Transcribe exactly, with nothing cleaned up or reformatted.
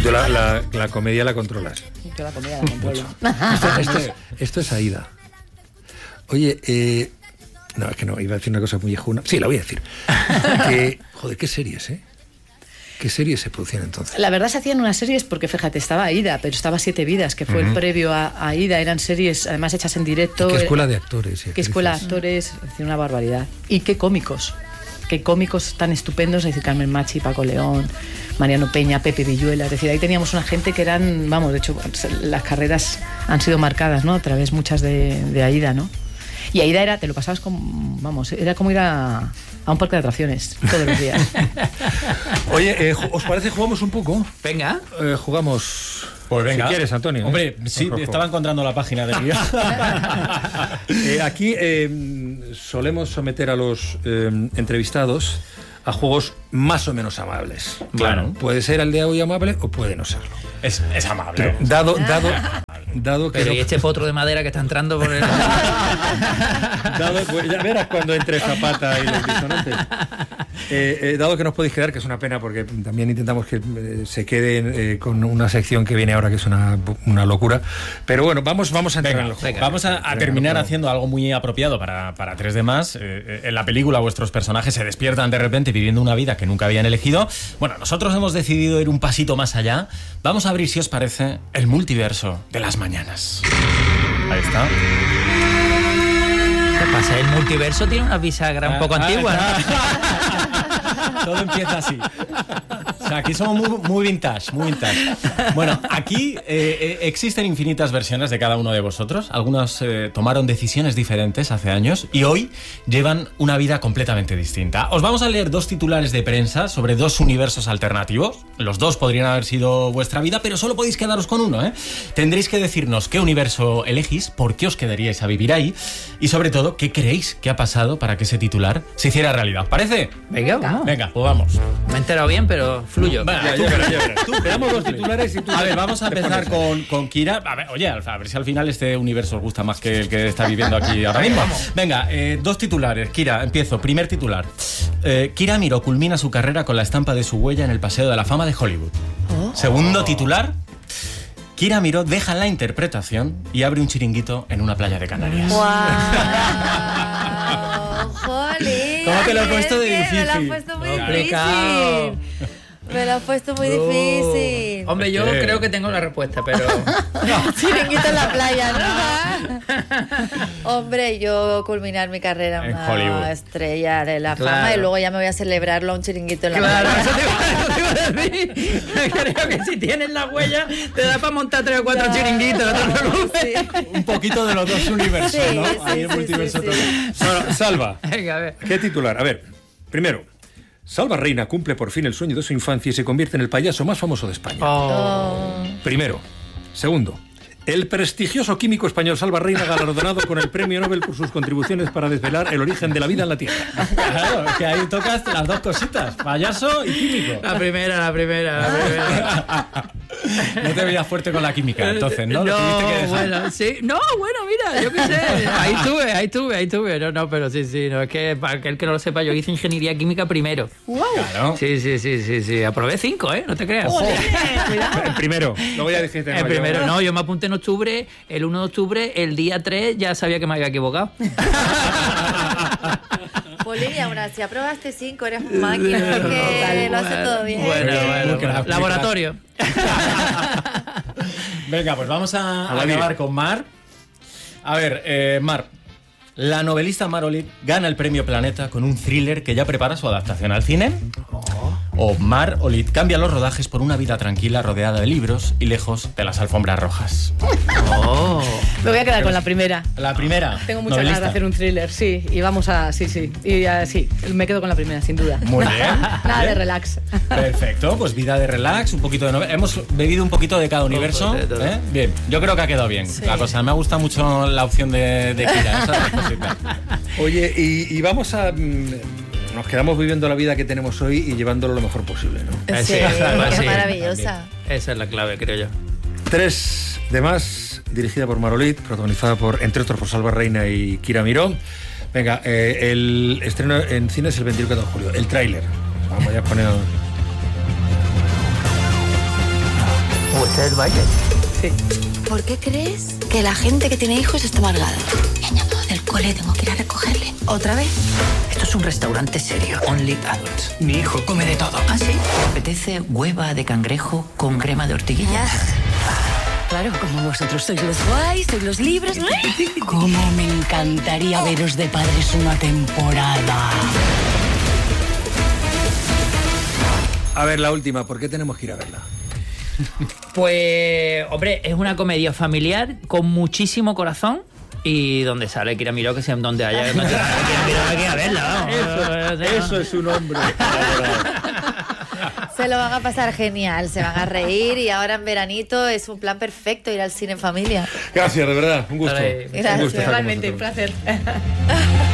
Yo la, la, la comedia la controlas. Yo la comedia la controlo. Esto, esto, esto es Aída. Oye, eh, no, es que no, iba a decir una cosa muy viejuna. Sí, la voy a decir. Que, joder, qué series, ¿eh? ¿Qué series se producían entonces? La verdad se hacían unas series porque, fíjate, estaba Aída, pero estaba Siete Vidas, que fue uh-huh. el previo a, a Aída. Eran series, además, hechas en directo. ¿Y qué escuela de actores? Qué escuela de actores, es una barbaridad. Y qué cómicos. Qué cómicos tan estupendos, es decir, Carmen Machi, Paco León, Mariano Peña, Pepe Villuela. Es decir, ahí teníamos una gente que eran, vamos, de hecho, las carreras han sido marcadas, ¿no? A través muchas de, de Aída, ¿no? Y Aída era, te lo pasabas como, vamos, era como ir a, a un parque de atracciones todos los días. Oye, eh, ¿os parece jugamos un poco? Venga. Eh, jugamos... Pues venga. Si quieres, Antonio. Hombre, ¿eh? sí, estaba encontrando la página del guión. eh, aquí eh, solemos someter a los eh, entrevistados a juegos más o menos amables. Claro. Puede ser el de hoy amable o puede no serlo. Es, es amable. Pero, dado, dado, dado que... Pero no... y este potro de madera que está entrando por el... dado, pues ya verás cuando entre Zapata y los disonantes. Eh, eh, dado que nos podéis quedar, que es una pena porque también intentamos que eh, se queden eh, con una sección que viene ahora que es una, una locura, pero bueno, vamos, vamos a entrar venga, en el juego. Vamos a, a terminar haciendo algo muy apropiado para, para tres de más. Eh, en la película vuestros personajes se despiertan de repente viviendo una vida que nunca habían elegido. Bueno, nosotros hemos decidido ir un pasito más allá. Vamos a abrir, si os parece, el multiverso de las mañanas. Ahí está. ¿Qué pasa? El multiverso tiene una bisagra un poco ah, antigua, ah, ¿no? Todo empieza así. O sea, aquí somos muy, muy vintage, muy vintage. Bueno, aquí eh, existen infinitas versiones de cada uno de vosotros. Algunos eh, tomaron decisiones diferentes hace años y hoy llevan una vida completamente distinta. Os vamos a leer dos titulares de prensa sobre dos universos alternativos. Los dos podrían haber sido vuestra vida, pero solo podéis quedaros con uno, ¿eh? Tendréis que decirnos qué universo elegís, por qué os quedaríais a vivir ahí y, sobre todo, qué creéis que ha pasado para que ese titular se hiciera realidad. ¿Os parece? Venga, vamos. Venga, pues vamos. Me he enterado bien, pero fluyo. Bueno, ya, tú, ya verás, ya verás. Tú, te damos dos titulares y tú... A ver, vamos a empezar con, con Kira. A ver, oye, a ver si al final este universo os gusta más que el que está viviendo aquí ahora mismo. Venga, eh, dos titulares. Kira, empiezo. Primer titular. Eh, Kira Miró culmina su carrera con la estampa de su huella en el Paseo de la Fama de Hollywood. Oh. Segundo titular. Kira Miró deja la interpretación y abre un chiringuito en una playa de Canarias. ¡Wow! ¡Jolín! ¿Cómo te lo he puesto de difícil? Me lo has puesto muy complicado. difícil. Me lo has puesto muy oh. difícil. Hombre, yo eh. creo que tengo la respuesta, pero... Chiringuito en la playa, ¿no? Hombre, yo culminar mi carrera en una Hollywood. Estrella de la claro. fama y luego ya me voy a celebrarlo a un chiringuito en la claro, playa. Eso te iba a decir. Creo que si tienes la huella te da para montar tres o cuatro claro. chiringuitos. No te sí. Un poquito de los dos universos, sí, ¿no? Sí, Ahí el sí, multiverso sí, todo. sí. Salva, Salva. Venga, a ver. ¿Qué titular? A ver, primero, Salva Reina cumple por fin el sueño de su infancia y se convierte en el payaso más famoso de España. Oh. Primero. Segundo, el prestigioso químico español Salva Reina galardonado con el premio Nobel por sus contribuciones para desvelar el origen de la vida en la Tierra. Claro, que ahí tocas las dos cositas, payaso y químico. La primera, la primera, la primera. No te veías fuerte con la química, entonces, ¿no? No, Lo que bueno, sí. No, bueno, mira, yo qué sé. Ahí estuve, ahí estuve, ahí estuve. No, no, pero sí, sí. No, es que para aquel que no lo sepa, yo hice ingeniería química primero. Wow. Claro. Sí, sí, sí, sí, sí. Aprobé cinco, ¿eh? No te creas. El primero. Luego ya dijiste. El no, primero, yo... no, yo me apunté en octubre, el uno de octubre, el día tres ya sabía que me había equivocado. Polini, aún así aprobaste cinco, eres un máquina, porque lo hace todo bien. Bueno, bueno, bueno. Laboratorio. Venga, pues vamos a, a acabar con Mar. A ver, eh, Mar, la novelista Mar Olid gana el premio Planeta con un thriller que ya prepara su adaptación al cine. Oh. O Mar Olid cambia los rodajes por una vida tranquila rodeada de libros y lejos de las alfombras rojas. Oh. Me voy a quedar con la primera. La primera. Tengo muchas novelista. ganas de hacer un thriller, sí. Y vamos a... Sí, sí. Y uh, sí, me quedo con la primera, sin duda. Muy bien. Nada bien. de relax. Perfecto, pues vida de relax, un poquito de novela. Hemos bebido un poquito de cada universo. ¿eh? Bien, yo creo que ha quedado bien sí. la cosa. Me ha gustado mucho la opción de, de Kira. Esa cosita. Oye, y, y vamos a... Nos quedamos viviendo la vida que tenemos hoy y llevándolo lo mejor posible, ¿no? Sí, sí, es sí, maravillosa. También. Esa es la clave, creo yo. Tres de más, dirigida por Mar Olid, protagonizada por, entre otros, por Salva Reina y Kira Miró. Venga, eh, el estreno en cines el veintiuno de julio. El tráiler. Vamos ya a poner... Este es el baile. Sí. ¿Por qué crees que la gente que tiene hijos está amargada? Me han llamado del cole, tengo que ir a recogerle. ¿Otra vez? Esto es un restaurante serio. Only adults. Mi hijo come de todo. ¿Ah, sí? ¿Te apetece hueva de cangrejo con crema de ortiguillas? Claro, como vosotros sois los guays, sois los libres. Cómo me encantaría veros de padres una temporada. A ver, la última, ¿por qué tenemos que ir a verla? Pues, hombre, es una comedia familiar con muchísimo corazón y donde sale Kira Miró, que sea donde haya Kira Miró, hay que ir a verla, vamos. Eso, eso es un hombre. Se lo van a pasar genial, se van a reír y ahora en veranito es un plan perfecto ir al cine en familia. Gracias, de verdad, un gusto. Vale. Gracias. Un gusto estar con Igualmente, un vosotros. placer.